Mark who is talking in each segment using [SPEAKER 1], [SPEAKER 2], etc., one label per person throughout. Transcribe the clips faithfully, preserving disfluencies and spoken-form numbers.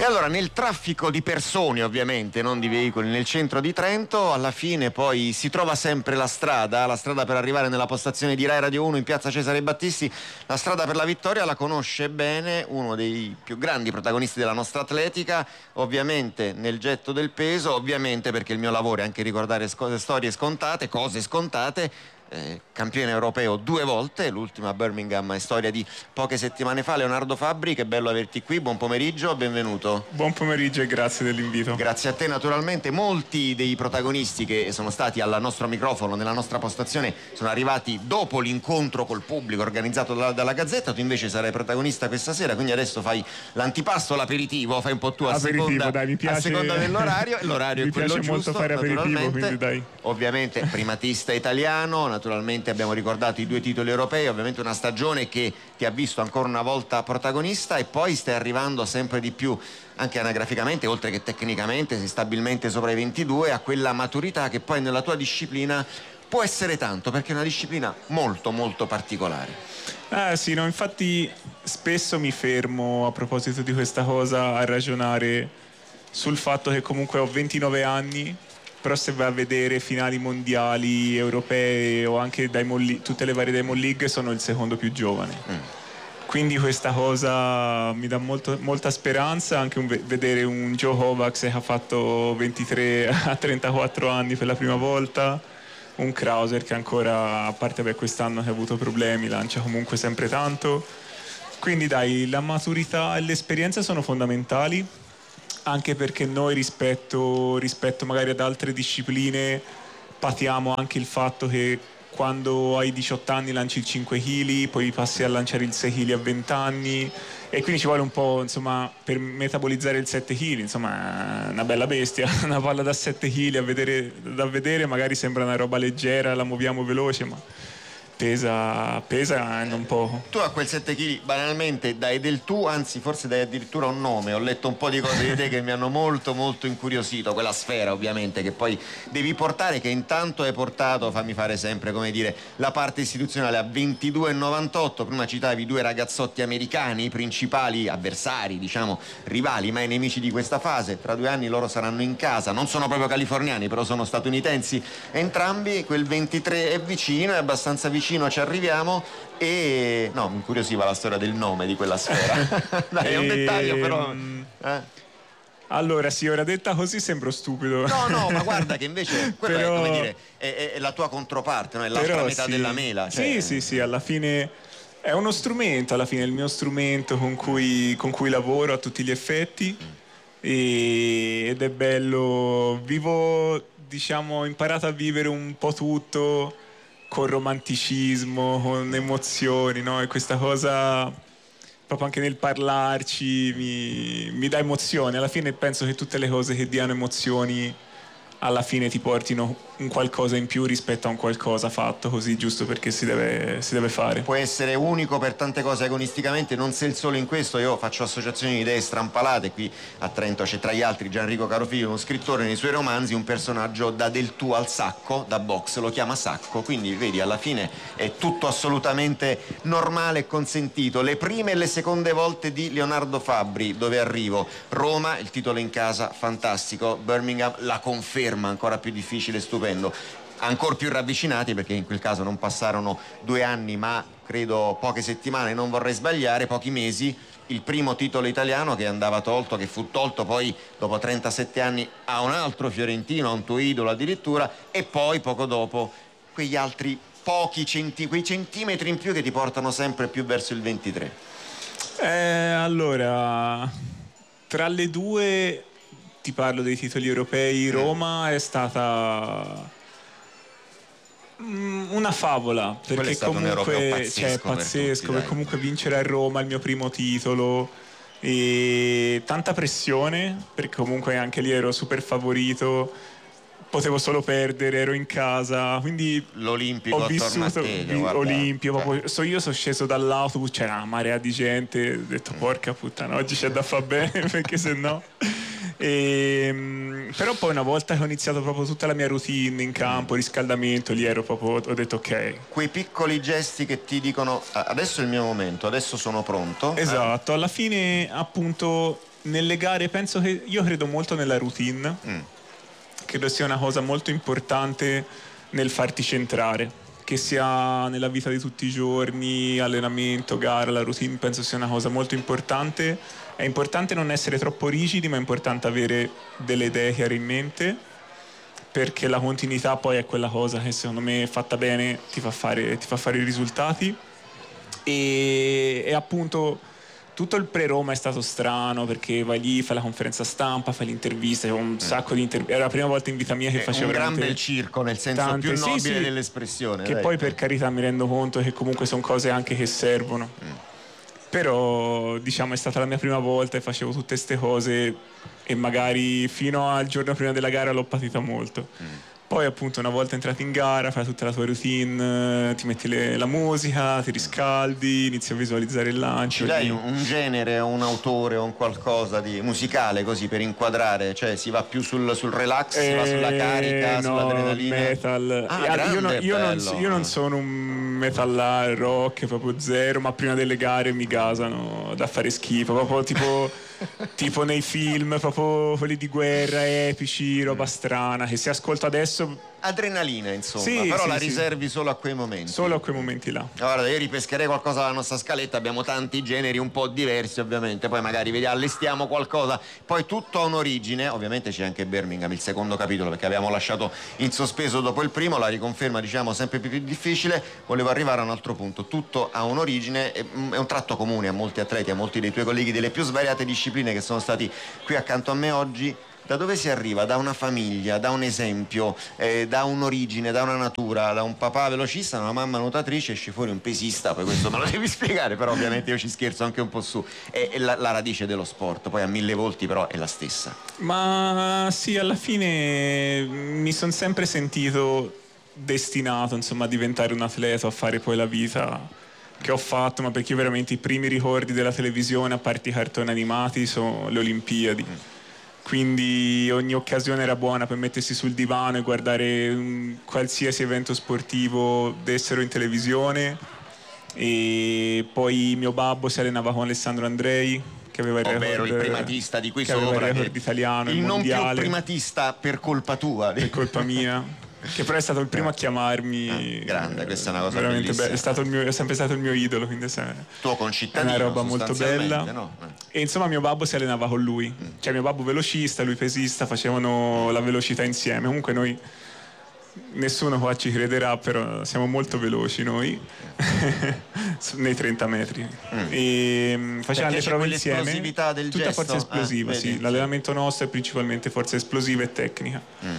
[SPEAKER 1] E allora nel traffico di persone, ovviamente, non di veicoli, nel centro di Trento, alla fine poi si trova sempre la strada, la strada per arrivare nella postazione di Rai Radio uno in piazza Cesare Battisti. La strada per la vittoria la conosce bene uno dei più grandi protagonisti della nostra atletica, ovviamente nel getto del peso, ovviamente perché il mio lavoro è anche ricordare sc- storie scontate, cose scontate. Eh, campione europeo due volte, l'ultima a Birmingham è storia di poche settimane fa. Leonardo Fabbri, che bello averti qui, buon pomeriggio, benvenuto.
[SPEAKER 2] Buon pomeriggio e grazie dell'invito.
[SPEAKER 1] Grazie a te naturalmente. Molti dei protagonisti che sono stati al nostro microfono, nella nostra postazione, sono arrivati dopo l'incontro col pubblico organizzato dalla, dalla Gazzetta. Tu invece sarai protagonista questa sera, quindi adesso fai l'antipasto, l'aperitivo, fai un po' tu a
[SPEAKER 2] aperitivo,
[SPEAKER 1] seconda,
[SPEAKER 2] dai, mi piace,
[SPEAKER 1] a seconda dell'orario. L'orario
[SPEAKER 2] mi
[SPEAKER 1] è quello
[SPEAKER 2] piace
[SPEAKER 1] giusto,
[SPEAKER 2] molto fare aperitivo, quindi dai.
[SPEAKER 1] Ovviamente primatista italiano, naturalmente abbiamo ricordato i due titoli europei, ovviamente una stagione che ti ha visto ancora una volta protagonista e poi stai arrivando sempre di più anche anagraficamente, oltre che tecnicamente, sei stabilmente sopra i ventidue, a quella maturità che poi nella tua disciplina può essere tanto, perché è una disciplina molto molto particolare.
[SPEAKER 2] Ah sì, no, infatti spesso mi fermo a proposito di questa cosa a ragionare sul fatto che comunque ho ventinove anni, però se vai a vedere finali mondiali, europee o anche Diamond League, tutte le varie Diamond League, sono il secondo più giovane. Mm. Quindi questa cosa mi dà molto, molta speranza, anche un, vedere un Joe Kovacs che ha fatto ventitré a trentaquattro anni per la prima volta, un Krauser che ancora, a parte per quest'anno che ha avuto problemi, lancia comunque sempre tanto. Quindi dai, la maturità e l'esperienza sono fondamentali, anche perché noi rispetto, rispetto magari ad altre discipline patiamo anche il fatto che quando hai diciotto anni lanci il cinque chili, poi passi a lanciare il sei chili a venti anni e quindi ci vuole un po', insomma, per metabolizzare il sette chili, insomma, una bella bestia, una palla da sette chili a vedere, da vedere magari sembra una roba leggera, la muoviamo veloce, ma pesa, pesa non poco.
[SPEAKER 1] Tu a quel sette chili banalmente dai del tu, anzi forse dai addirittura un nome. Ho letto un po' di cose di te che mi hanno molto molto incuriosito, quella sfera ovviamente che poi devi portare, che intanto hai portato, fammi fare sempre come dire la parte istituzionale, a ventidue e novantotto. Prima citavi due ragazzotti americani, i principali avversari, diciamo rivali, mai nemici di questa fase. Tra due anni loro saranno in casa, non sono proprio californiani, però sono statunitensi entrambi. Quel ventitré è vicino, è abbastanza vicino, ci arriviamo. E no, mi incuriosiva la storia del nome di quella sfera. Dai, è un dettaglio però eh?
[SPEAKER 2] Allora sì, ora detta così sembro stupido.
[SPEAKER 1] No no, ma guarda che invece quello
[SPEAKER 2] però...
[SPEAKER 1] è, come dire, è, è la tua controparte, no? È l'altra
[SPEAKER 2] però
[SPEAKER 1] metà
[SPEAKER 2] sì.
[SPEAKER 1] della mela, cioè...
[SPEAKER 2] sì sì sì, alla fine è uno strumento, alla fine è il mio strumento con cui, con cui lavoro a tutti gli effetti. mm. e, ed è bello, vivo, diciamo, ho imparato a vivere un po' tutto con romanticismo, con emozioni, no? E questa cosa, proprio anche nel parlarci, mi, mi dà emozioni. Alla fine penso che tutte le cose che diano emozioni alla fine ti portino un qualcosa in più rispetto a un qualcosa fatto così giusto perché si deve, si deve fare.
[SPEAKER 1] Può essere unico per tante cose agonisticamente, non sei il solo in questo. Io faccio associazioni di idee strampalate. Qui a Trento c'è tra gli altri Gianrico Carofiglio, uno scrittore, nei suoi romanzi un personaggio da del tu al sacco, da box, lo chiama Sacco, quindi vedi alla fine è tutto assolutamente normale e consentito. Le prime e le seconde volte di Leonardo Fabbri, dove arrivo? Roma, il titolo in casa, fantastico. Birmingham, la conferma, ancora più difficile, stupendo. Ancora più ravvicinati, perché in quel caso non passarono due anni ma credo poche settimane, non vorrei sbagliare, pochi mesi, il primo titolo italiano che andava tolto, che fu tolto poi dopo trentasette anni a un altro fiorentino, a un tuo idolo addirittura, e poi poco dopo quegli altri pochi centi- quei centimetri in più che ti portano sempre più verso il ventitré.
[SPEAKER 2] Eh, allora, tra le due ti parlo dei titoli europei. Roma è stata una favola, perché
[SPEAKER 1] è comunque pazzesco,
[SPEAKER 2] cioè, pazzesco
[SPEAKER 1] per,
[SPEAKER 2] per comunque vincere a Roma il mio primo titolo, e tanta pressione perché comunque anche lì ero super favorito, potevo solo perdere, ero in casa, quindi
[SPEAKER 1] l'Olimpico
[SPEAKER 2] ho vissuto
[SPEAKER 1] te,
[SPEAKER 2] vi, Olimpio, proprio, so, io sono sceso dall'autobus, c'era una marea di gente, ho detto porca puttana, oggi c'è da far bene perché se no. E, però poi una volta che ho iniziato proprio tutta la mia routine in campo, riscaldamento, lì ero proprio, ho detto ok.
[SPEAKER 1] Quei piccoli gesti che ti dicono adesso è il mio momento, adesso sono pronto.
[SPEAKER 2] Esatto, eh. Alla fine appunto nelle gare penso che io credo molto nella routine, mm. credo sia una cosa molto importante nel farti centrare, che sia nella vita di tutti i giorni, allenamento, gara, la routine penso sia una cosa molto importante. È importante non essere troppo rigidi, ma è importante avere delle idee chiare in mente, perché la continuità poi è quella cosa che secondo me fatta bene ti fa fare, ti fa fare i risultati. E, e appunto tutto il pre-Roma è stato strano, perché vai lì, fai la conferenza stampa, fai l'intervista, c'è un sacco di interviste. Era la prima volta in vita mia che
[SPEAKER 1] è
[SPEAKER 2] facevo
[SPEAKER 1] un gran
[SPEAKER 2] veramente
[SPEAKER 1] bel circo, nel senso
[SPEAKER 2] tante,
[SPEAKER 1] più nobile
[SPEAKER 2] sì, sì,
[SPEAKER 1] dell'espressione.
[SPEAKER 2] Che
[SPEAKER 1] dai.
[SPEAKER 2] Poi per carità mi rendo conto che comunque sono cose anche che servono. Mm. Però diciamo è stata la mia prima volta e facevo tutte queste cose e magari fino al giorno prima della gara l'ho patita molto. Mm. Poi appunto una volta entrato in gara fai tutta la tua routine, ti metti le, la musica, ti riscaldi, inizi a visualizzare il lancio.
[SPEAKER 1] Ci dai un, un genere, un autore o un qualcosa di musicale così per inquadrare? Cioè si va più sul, sul relax, eh, si va sulla carica, no, sull'adrenalina?
[SPEAKER 2] Metal.
[SPEAKER 1] Ah,
[SPEAKER 2] io,
[SPEAKER 1] grande,
[SPEAKER 2] non, io, non, io non
[SPEAKER 1] bello.
[SPEAKER 2] sono un metallare, rock proprio zero, ma prima delle gare mi gasano da fare schifo, proprio tipo... tipo nei film proprio quelli di guerra epici, roba strana che si ascolta adesso,
[SPEAKER 1] adrenalina insomma,
[SPEAKER 2] sì,
[SPEAKER 1] però
[SPEAKER 2] sì,
[SPEAKER 1] la
[SPEAKER 2] sì.
[SPEAKER 1] riservi solo a quei momenti,
[SPEAKER 2] solo a quei momenti là.
[SPEAKER 1] Guarda, io ripescherei qualcosa dalla nostra scaletta, abbiamo tanti generi un po' diversi ovviamente, poi magari vediamo, allestiamo qualcosa, poi tutto ha un'origine, ovviamente c'è anche Birmingham, il secondo capitolo, perché abbiamo lasciato in sospeso dopo il primo, la riconferma diciamo sempre più difficile. Volevo arrivare a un altro punto, tutto ha un'origine, è un tratto comune a molti atleti, a molti dei tuoi colleghi delle più svariate discipline che sono stati qui accanto a me oggi. Da dove si arriva? Da una famiglia, da un esempio, eh, da un'origine, da una natura, da un papà velocista, una mamma nuotatrice, esce fuori un pesista, poi questo me lo devi spiegare, però ovviamente io ci scherzo anche un po' su. È, è la, la radice dello sport, poi a mille volti però è la stessa.
[SPEAKER 2] Ma sì, alla fine mi sono sempre sentito destinato insomma a diventare un atleta, a fare poi la vita che ho fatto, ma perché io veramente i primi ricordi della televisione, a parte i cartoni animati, sono le Olimpiadi. Mm. Quindi ogni occasione era buona per mettersi sul divano e guardare un qualsiasi evento sportivo dessero in televisione. E poi mio babbo si allenava con Alessandro Andrei, che aveva il record,
[SPEAKER 1] ovvero il primatista di qui
[SPEAKER 2] che
[SPEAKER 1] sopra,
[SPEAKER 2] aveva il record italiano,
[SPEAKER 1] il,
[SPEAKER 2] il
[SPEAKER 1] non
[SPEAKER 2] mondiale.
[SPEAKER 1] Più primatista per colpa tua,
[SPEAKER 2] per colpa mia. Che però è stato il primo a chiamarmi.
[SPEAKER 1] Ah, grande, questa è una cosa
[SPEAKER 2] veramente
[SPEAKER 1] bellissima.
[SPEAKER 2] Be- è, stato il mio, è sempre stato il mio idolo, quindi è
[SPEAKER 1] tuo concittadino,
[SPEAKER 2] è una roba molto bella.
[SPEAKER 1] No?
[SPEAKER 2] E insomma mio babbo si allenava con lui, mm. cioè mio babbo velocista, lui pesista, facevano la velocità insieme. Comunque noi, nessuno qua ci crederà, però siamo molto veloci noi nei trenta metri. Mm. E facevano le prove insieme.
[SPEAKER 1] L'esplosività del
[SPEAKER 2] tutta
[SPEAKER 1] gesto?
[SPEAKER 2] forza esplosiva, ah, sì. L'allenamento nostro è principalmente forza esplosiva e tecnica. Mm.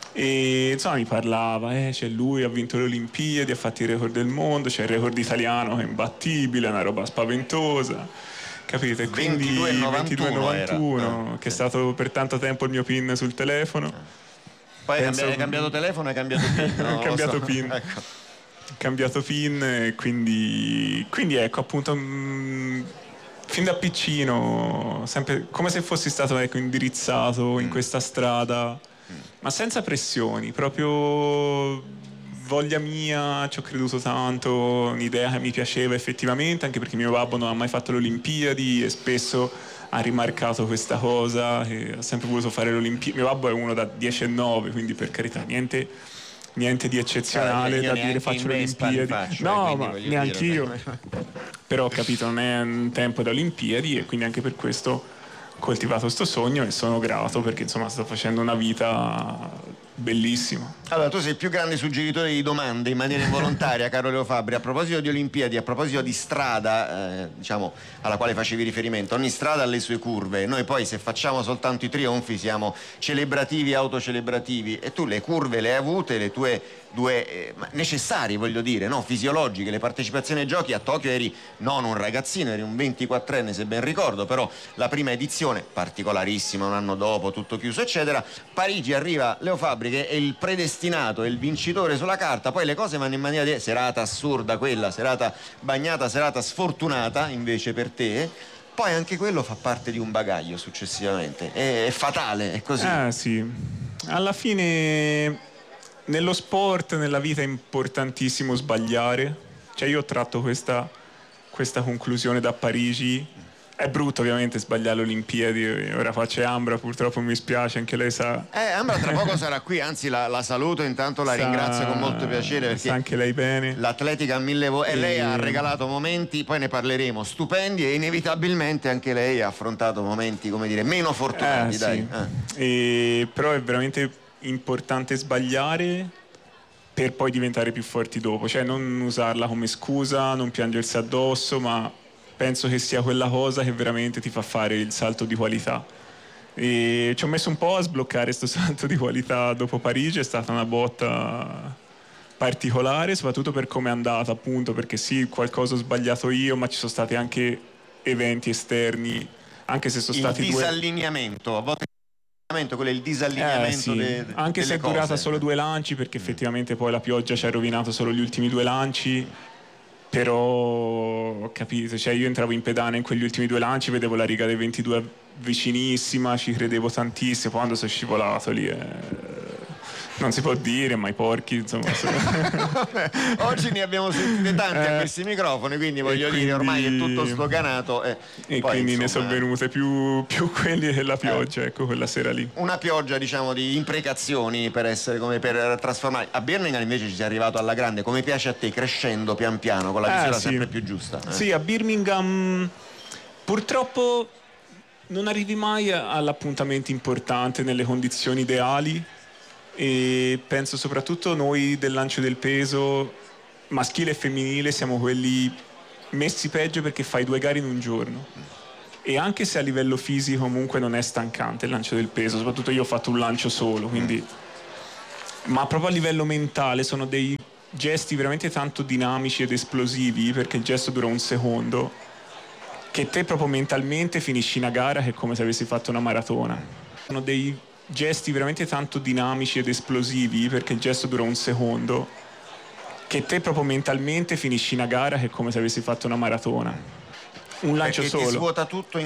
[SPEAKER 2] E insomma mi parlava, eh, c'è lui, ha vinto le Olimpiadi, ha fatto il record del mondo, c'è il record italiano che è imbattibile, è una roba spaventosa, capite? Quindi
[SPEAKER 1] ventidue e novantuno,
[SPEAKER 2] che è stato per tanto tempo il mio pin sul telefono.
[SPEAKER 1] Poi Penso... hai cambiato telefono e hai cambiato pin, no?
[SPEAKER 2] Ho cambiato
[SPEAKER 1] so.
[SPEAKER 2] pin. Ecco. cambiato pin e quindi, quindi ecco appunto mh, fin da piccino sempre come se fossi stato ecco, indirizzato in questa strada, ma senza pressioni, proprio voglia mia, ci ho creduto tanto, un'idea che mi piaceva effettivamente, anche perché mio babbo non ha mai fatto le Olimpiadi e spesso ha rimarcato questa cosa, che ha sempre voluto fare le Olimpiadi. Mio babbo è uno da dieci e nove, quindi per carità niente, niente di eccezionale,
[SPEAKER 1] allora,
[SPEAKER 2] da dire faccio le Olimpiadi, faccio, no eh, ma neanche io però ho capito, non è un tempo da Olimpiadi e quindi anche per questo ho coltivato sto sogno e sono grato perché insomma sto facendo una vita bellissima.
[SPEAKER 1] Allora, tu sei il più grande suggeritore di domande in maniera involontaria, caro Leo Fabbri. A proposito di Olimpiadi, a proposito di strada, eh, diciamo, alla quale facevi riferimento, ogni strada ha le sue curve. Noi poi, se facciamo soltanto i trionfi, siamo celebrativi, autocelebrativi. E tu le curve le hai avute, le tue due eh, necessarie, voglio dire, no? Fisiologiche. Le partecipazioni ai giochi a Tokyo eri non un ragazzino, eri un ventiquattrenne, se ben ricordo, però la prima edizione, particolarissima, un anno dopo, tutto chiuso, eccetera. Parigi arriva Leo Fabbri, che è il predestinato, è il vincitore sulla carta, poi le cose vanno in maniera di serata assurda quella, serata bagnata, serata sfortunata invece per te, poi anche quello fa parte di un bagaglio successivamente, è, è fatale, è così.
[SPEAKER 2] Ah sì, alla fine nello sport, nella vita è importantissimo sbagliare, cioè io ho tratto questa, questa conclusione da Parigi, È brutto ovviamente sbagliare le Olimpiadi, ora faccio Ambra, purtroppo mi spiace, anche lei sa.
[SPEAKER 1] Eh, Ambra tra poco sarà qui, anzi la, la saluto, intanto la
[SPEAKER 2] sa,
[SPEAKER 1] ringrazio con molto piacere perché
[SPEAKER 2] sa anche lei bene.
[SPEAKER 1] L'atletica a mille volte, e lei ha regalato momenti, poi ne parleremo, stupendi, e inevitabilmente anche lei ha affrontato momenti, come dire, meno fortunati,
[SPEAKER 2] eh,
[SPEAKER 1] dai.
[SPEAKER 2] Sì. Eh. E, però è veramente importante sbagliare per poi diventare più forti dopo, cioè non usarla come scusa, non piangersi addosso, ma penso che sia quella cosa che veramente ti fa fare il salto di qualità. E ci ho messo un po' a sbloccare questo salto di qualità dopo Parigi, è stata una botta particolare, soprattutto per come è andata, appunto, perché sì, qualcosa ho sbagliato io, ma ci sono stati anche eventi esterni, anche se sono
[SPEAKER 1] il
[SPEAKER 2] stati
[SPEAKER 1] disallineamento, due... a volte quello è il disallineamento,
[SPEAKER 2] eh, sì.
[SPEAKER 1] de,
[SPEAKER 2] anche se è
[SPEAKER 1] cose.
[SPEAKER 2] durata solo due lanci, perché effettivamente poi la pioggia ci ha rovinato solo gli ultimi due lanci. Però ho capito, cioè io entravo in pedana in quegli ultimi due lanci, vedevo la riga dei ventidue vicinissima, ci credevo tantissimo, quando sono scivolato lì eh, non si può dire, ma i porchi insomma sono...
[SPEAKER 1] Oggi ne abbiamo sentite tanti eh, a questi microfoni, quindi voglio quindi... dire ormai è tutto sdoganato eh,
[SPEAKER 2] e
[SPEAKER 1] poi,
[SPEAKER 2] quindi
[SPEAKER 1] insomma,
[SPEAKER 2] ne sono venute più, più quelli che la pioggia eh. Ecco, quella sera lì
[SPEAKER 1] una pioggia, diciamo, di imprecazioni per essere come per trasformare. A Birmingham invece ci sei arrivato alla grande, come piace a te, crescendo pian piano con la misura eh, sì. sempre più giusta eh.
[SPEAKER 2] Sì, a Birmingham purtroppo non arrivi mai all'appuntamento importante nelle condizioni ideali, e penso soprattutto noi del lancio del peso maschile e femminile siamo quelli messi peggio, perché fai due gare in un giorno, e anche se a livello fisico comunque non è stancante il lancio del peso, soprattutto io ho fatto un lancio solo, quindi ma proprio a livello mentale sono dei gesti veramente tanto dinamici ed esplosivi, perché il gesto dura un secondo, che te proprio mentalmente finisci una gara che è come se avessi fatto una maratona. Sono dei gesti veramente tanto dinamici ed esplosivi, perché il gesto dura un secondo, che te proprio mentalmente finisci una gara che è come se avessi fatto una maratona. Un lancio
[SPEAKER 1] perché
[SPEAKER 2] solo.
[SPEAKER 1] Ti svuota tutto in